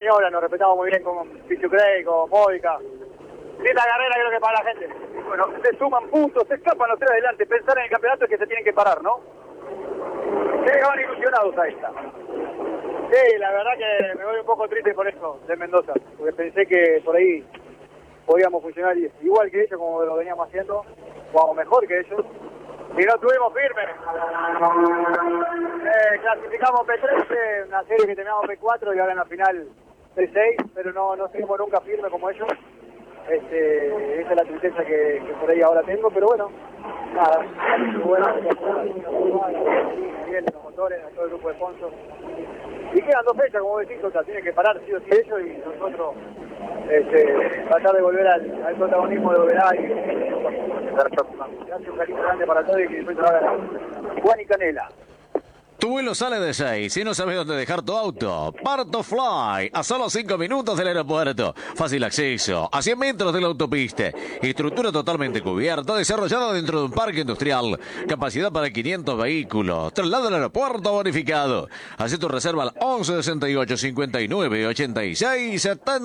maniobras, nos respetamos muy bien con Pichu Cray, con Módica. Linda carrera creo que para la gente. Bueno, se suman puntos, se escapan los tres adelante. Pensar en el campeonato es que se tienen que parar, ¿no? Llegaban ilusionados a esta. Sí, la verdad que me voy un poco triste por eso, de Mendoza, porque pensé que por ahí podíamos funcionar igual que ellos, como lo veníamos haciendo, o mejor que ellos, y no estuvimos firmes. Clasificamos P13, una serie que teníamos P4 y ahora en la final P6, pero no estuvimos nunca firmes como ellos. Esa es la tristeza que por ahí ahora tengo, pero bueno, nada, bueno, bien los motores, a todo el grupo de sponsors. Y quedan 2 fechas, como decís, o sea, tienen que parar sí o sí ellos y nosotros tratar de volver al protagonismo de Oberá y gracias, un cariño grande para todos y que disfruten la ganar. Juan y Canela. Tu vuelo sale de 6 y no sabes dónde dejar tu auto. Parto Fly, a solo 5 minutos del aeropuerto. Fácil acceso, a 100 metros de la autopista. Estructura totalmente cubierta, desarrollada dentro de un parque industrial. Capacidad para 500 vehículos. Traslado al aeropuerto bonificado. Haz tu reserva al 11 68 59 86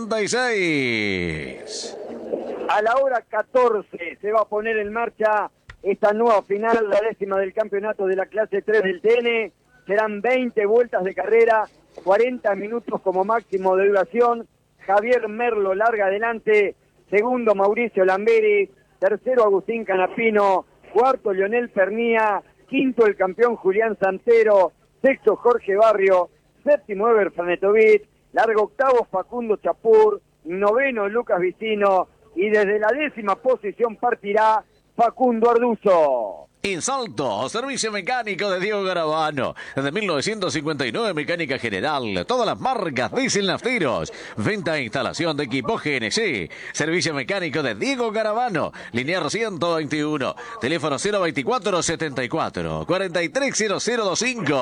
76. A la hora 14 se va a poner en marcha esta nueva final, la 10ª del campeonato de la clase 3 del TN. Serán 20 vueltas de carrera, 40 minutos como máximo de duración. Javier Merlo larga adelante, segundo Mauricio Lamberi, tercero Agustín Canapino, cuarto Lionel Pernía, quinto el campeón Julián Santero, sexto Jorge Barrio, séptimo Eber Franetovic, largo octavo Facundo Chapur, noveno Lucas Vicino y desde la 10ª posición partirá Facundo Arduzo. En Salto, servicio mecánico de Diego Garavano. Desde 1959, mecánica general. Todas las marcas diesel nafteros. Venta e instalación de equipo GNC. Servicio mecánico de Diego Garavano. Linear 121. Teléfono 024 74 430025.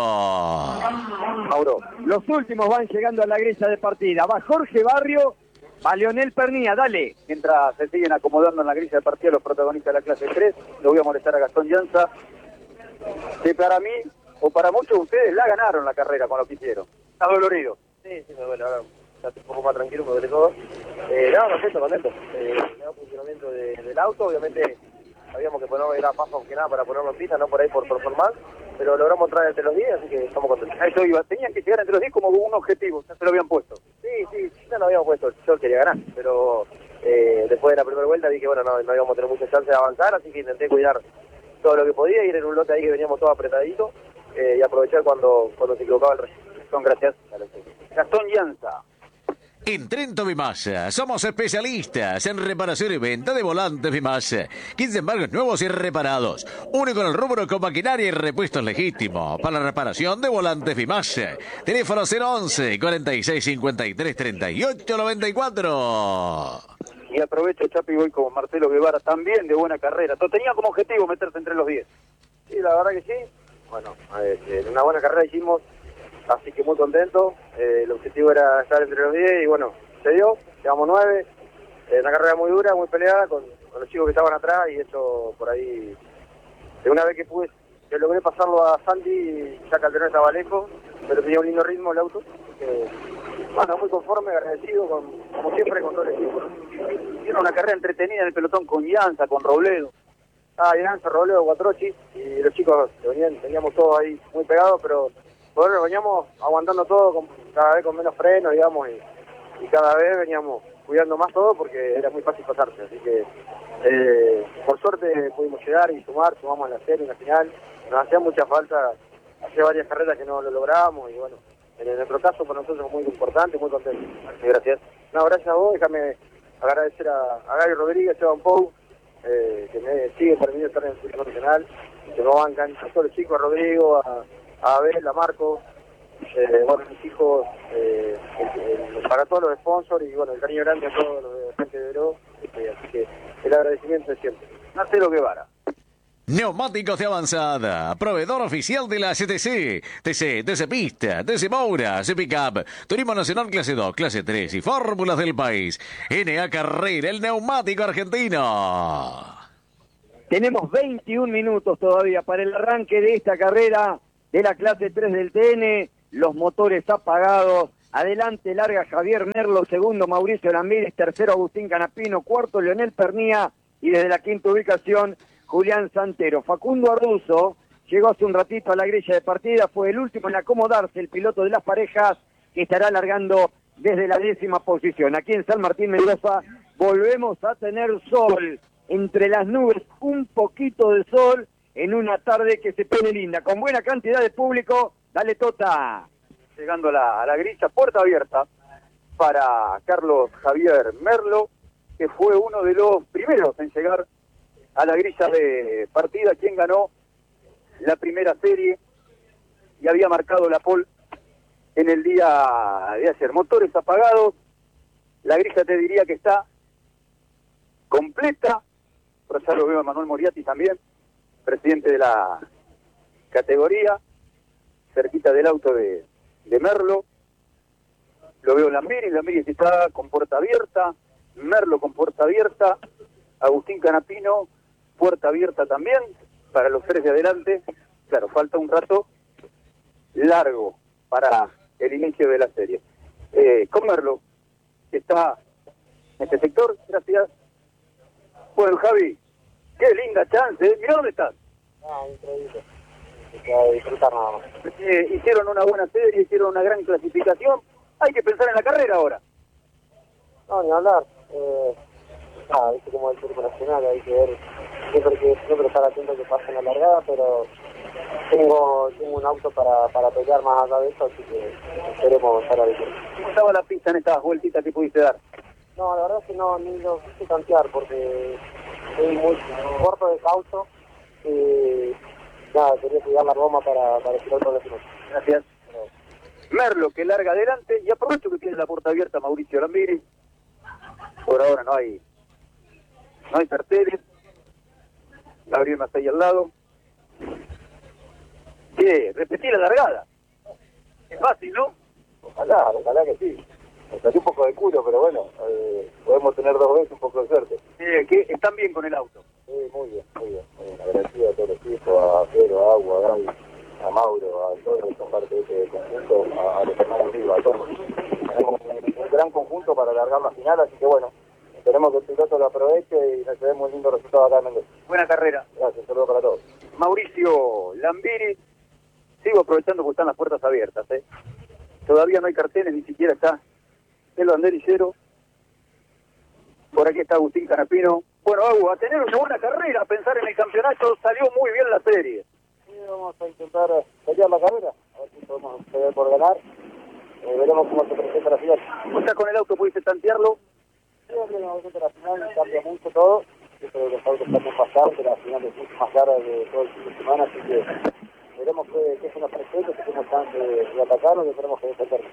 Mauro, los últimos van llegando a la grilla de partida. Va Jorge Barrio, va Lionel Pernía, dale. Mientras se siguen acomodando en la grilla de partida los protagonistas de la clase 3, lo voy a molestar a Gastón Llanza, que para mí, o para muchos de ustedes, la ganaron la carrera con lo que hicieron. ¿Está dolorido? Sí, me duele, ahora ya estoy un poco más tranquilo, me duele todo. Contento. El funcionamiento del auto, obviamente sabíamos que era más que nada para ponerlo en pista, no por ahí por performance, pero logramos traer entre los 10, así que estamos contentos. A eso iba, tenían que llegar entre los 10 como un objetivo, ya se lo habían puesto. Sí, ya lo habíamos puesto, yo quería ganar, pero después de la primera vuelta vi que no íbamos a tener mucha chance de avanzar, así que intenté cuidar todo lo que podía, ir en un lote ahí que veníamos todos apretaditos y aprovechar cuando se equivocaba el resto. Gracias. Gastón Llanza. En Trento Bimasa, somos especialistas en reparación y venta de volantes Bimasa. 15 embargos nuevos y reparados. Único en el rubro con maquinaria y repuestos legítimos. Para la reparación de volantes Bimasa. Teléfono 011 46 53 38 94. Y aprovecho, Chapi, voy como Marcelo Guevara, también de buena carrera. Tenía como objetivo meterse entre los 10. Sí, la verdad que sí. Bueno, una buena carrera hicimos. Así que muy contento, el objetivo era estar entre los 10 y bueno, se dio, quedamos 9, una carrera muy dura, muy peleada con los chicos que estaban atrás y eso por ahí, de una vez que logré pasarlo a Santi, ya Calderón estaba lejos, pero tenía un lindo ritmo el auto, bueno, muy conforme, agradecido, como siempre con todo el equipo. Era una carrera entretenida en el pelotón con Llanza, con Robledo. Llanza, Robledo, Cuatrochi y los chicos teníamos todos ahí muy pegados, pero nosotros veníamos aguantando todo cada vez con menos freno, digamos, y cada vez veníamos cuidando más todo porque era muy fácil pasarse. Así que, por suerte pudimos llegar y sumamos en la serie, en la final. Nos hacía mucha falta, hacía varias carreras que no lo lográbamos y bueno, en nuestro caso para nosotros muy importante, muy contento. Gracias. No, gracias a vos, déjame agradecer a Gaby Rodríguez, a Esteban Pou, que me siguen permitiendo estar en el Turismo Nacional, que me bancan a todos los chicos, a Rodrigo, a Abel, a Marco, mis hijos, para todos los sponsors y bueno, el cariño grande a todos los de gente de Veró, así que el agradecimiento es siempre. Marcelo Guevara. Neumáticos de avanzada, proveedor oficial de la CTC, TC Pista, TC Moura, C Pickup, Turismo Nacional Clase 2, Clase 3 y Fórmulas del país. NA Carrera, el neumático argentino. Tenemos 21 minutos todavía para el arranque de esta carrera de la clase 3 del TN, los motores apagados, Adelante larga Javier Merlo, segundo Mauricio Lambiris, tercero Agustín Canapino, cuarto Leonel Pernía y desde la quinta ubicación Julián Santero. Facundo Arduzo llegó hace un ratito a la grilla de partida, fue el último en acomodarse, el piloto de las parejas que estará largando desde la 10ª posición. Aquí en San Martín Mendoza volvemos a tener sol, entre las nubes un poquito de sol en una tarde que se pone linda, con buena cantidad de público. Dale Tota. Llegando a la grilla, puerta abierta para Carlos Javier Merlo, que fue uno de los primeros en llegar a la grilla de partida, quien ganó la primera serie y había marcado la pole en el día de ayer. Motores apagados, la grilla te diría que está completa, pero ya lo veo a Manuel Moriati también, presidente de la categoría, cerquita del auto de Merlo. Lo veo Lambiris está con puerta abierta, Merlo con puerta abierta, Agustín Canapino, puerta abierta también, para los tres de adelante. Claro, falta un rato largo para el inicio de la serie. Con Merlo, que está en este sector, gracias. Bueno, Javi, qué linda chance, ¿eh? Mirá dónde estás. Increíble. Hay que disfrutar nada más. Hicieron una buena serie, hicieron una gran clasificación. Hay que pensar en la carrera ahora. No, ni hablar. Viste como el turco nacional, hay que ver, siempre estar atento a que pase en la largada, pero tengo un auto para pelear más allá de eso, así que esperemos estar ahí. ¿Cómo estaba la pista en estas vueltitas que pudiste dar? No, la verdad es que no, ni lo quise tantear porque estoy muy corto de caucho y nada, quería cuidar la goma para tirar por el final. Gracias. Merlo, que larga adelante, y aprovecho que tiene la puerta abierta Mauricio Lambiris. Por ahora no hay carteles. Gabriel más ahí al lado. ¿Qué? Repetí la largada. Es fácil, ¿no? Ojalá que sí. Me salió un poco de culo, pero bueno, podemos tener dos veces un poco de suerte. Que están bien con el auto. Sí, muy bien. Agradecido a todo el equipo, a Pedro, a Agua, a Gaby, a Mauro, a todos los que son parte de este conjunto, a los hermanos Silva, a todos. Tenemos un gran conjunto para alargar la final, así que bueno, esperemos que el piloto lo aproveche y nos demos un lindo resultado acá en Mendoza. Buena carrera. Gracias, saludos para todos. Mauricio Lambiris, sigo aprovechando porque están las puertas abiertas, ¿eh? Todavía no hay carteles, ni siquiera está el banderillero. Por aquí está Agustín Canapino. Bueno, Agua, a tener una buena carrera, a pensar en el campeonato, salió muy bien la serie. Sí, vamos a intentar pelear la carrera, a ver si podemos pelear por ganar. Veremos cómo se presenta la final. ¿Vos ya con el auto pudiste tantearlo? Sí, obviamente la final cambia mucho todo. Yo creo que los autos cambian bastante, la final es mucho más larga de todo el fin de semana, así que veremos qué es una perfecta, si tenemos chance de atacarlo y esperemos que defenderlo.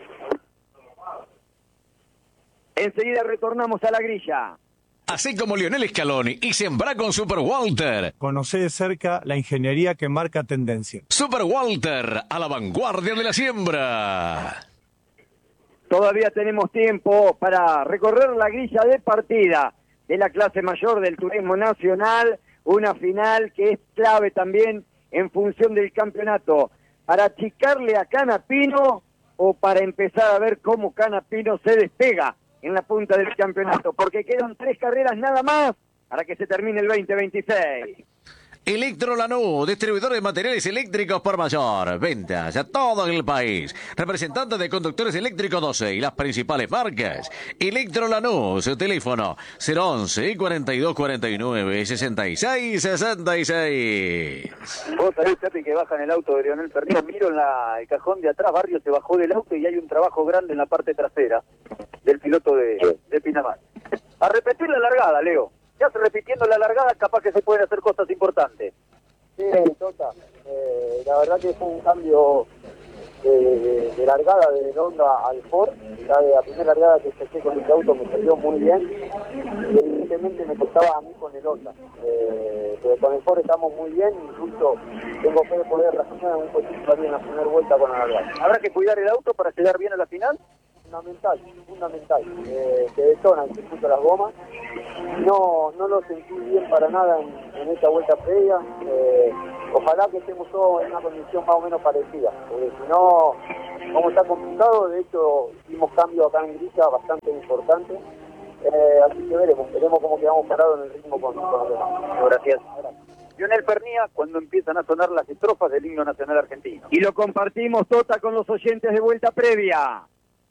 Enseguida retornamos a la grilla. Así como Lionel Scaloni y sembra con Super Walter. Conoce de cerca la ingeniería que marca tendencia. Super Walter, a la vanguardia de la siembra. Todavía tenemos tiempo para recorrer la grilla de partida de la clase mayor del turismo nacional, una final que es clave también en función del campeonato, para achicarle a Canapino o para empezar a ver cómo Canapino se despega en la punta del campeonato, porque quedan 3 carreras nada más para que se termine el 2026. Electro Lanús, distribuidor de materiales eléctricos por mayor. Ventas a todo el país. Representante de conductores eléctricos 12 y las principales marcas. Electro Lanús, teléfono 011 42 49 66 66. Vos sabés, Chapi, que baja en el auto de Leonel Pernía. Miro en el cajón de atrás, Barrio se bajó del auto y hay un trabajo grande en la parte trasera del piloto de Pinamar. A repetir la largada, Leo. Ya se repitiendo la largada, capaz que se pueden hacer cosas importantes. Sí, Tota. La verdad que fue un cambio de largada de Honda al Ford. La primera largada que empecé con este auto me salió muy bien. Y evidentemente me costaba a mí con el Honda. Pero con el Ford estamos muy bien. Incluso tengo fe de poder razonar un poquito en la primera vuelta con la largada. ¿Habrá que cuidar el auto para llegar bien a la final? Fundamental. Se detona el circuito de las gomas. No lo sentí bien para nada en esta vuelta previa. Ojalá que estemos todos en una condición más o menos parecida, porque si no, vamos a estar complicados. De hecho, hicimos cambios acá en Grilla bastante importantes, así que veremos cómo quedamos parados en el ritmo con los demás. Gracias. Lionel Pernía, cuando empiezan a sonar las estrofas del himno nacional argentino. Y lo compartimos, Tota, con los oyentes de Vuelta Previa.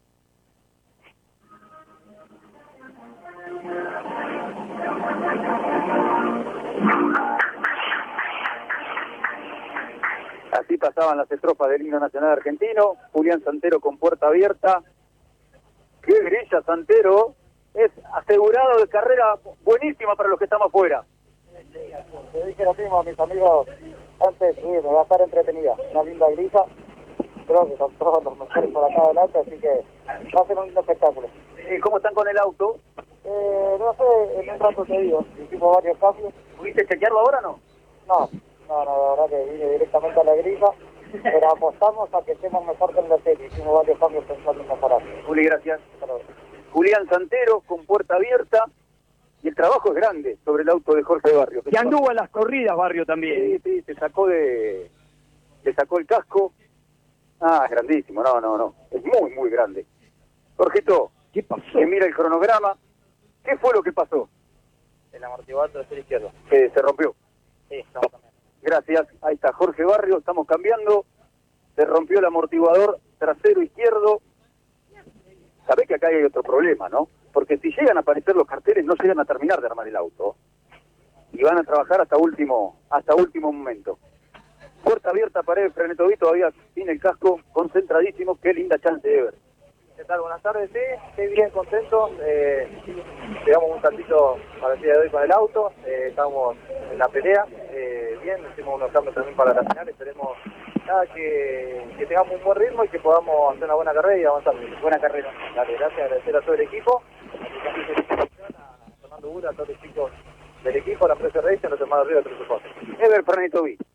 Así pasaban las estrofas del himno nacional argentino. Julián Santero con puerta abierta. ¡Qué grilla, Santero! Es asegurado de carrera buenísima para los que estamos afuera. Te dije lo mismo a mis amigos antes, sí, me va a estar entretenida, una linda grilla, creo que son todos los mejores por acá adelante, así que va a ser un lindo espectáculo. ¿Cómo están con el auto? No sé, en un rato te digo, hicimos varios cambios. ¿Pudiste chequearlo ahora o no? No, la verdad que vine directamente a la grilla, pero apostamos a que estemos mejor que en la serie, hicimos varios cambios pensando en mejorar. Juli, gracias. Julián Santero con puerta abierta. Y el trabajo es grande sobre el auto de Jorge Barrio. Que anduvo en las corridas, Barrio, también. Sí, se sacó le sacó el casco. Ah, es grandísimo, no. Es muy, muy grande. Jorgito, ¿Qué pasó? que mira el cronograma. ¿Qué fue lo que pasó? El amortiguador trasero izquierdo. Se rompió. Sí, estamos cambiando. Gracias. Ahí está Jorge Barrio, estamos cambiando. Se rompió el amortiguador trasero izquierdo. Sabés que acá hay otro problema, ¿no? Porque si llegan a aparecer los carteles, no llegan a terminar de armar el auto. Y van a trabajar hasta último momento. Puerta abierta, pared, Frenetovito todavía sin el casco, concentradísimo. Qué linda chance de ver. ¿Qué tal? Buenas tardes, sí, estoy bien contento. Llegamos un tantito para el día de hoy con el auto, estamos en la pelea, bien, hicimos unos cambios también para la final, esperemos que tengamos un buen ritmo y que podamos hacer una buena carrera y avanzar. Buena carrera. Dale, gracias, agradecer a todo el equipo, a Fernando Ura, a todos los chicos del equipo, a la empresa Racing, a los hermanos Río de Presupuesto. Ever Frenetovito.